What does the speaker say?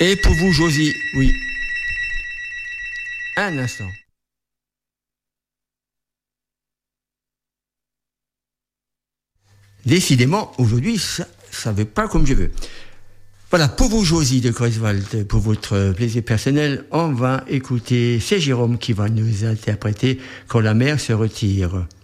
Et pour vous, Josie, oui. Un instant. Décidément, aujourd'hui, ça ne va pas comme je veux. Voilà, pour vous, Josie de Kreuzwald, pour votre plaisir personnel, on va écouter, c'est Jérôme qui va nous interpréter Quand la mer se retire.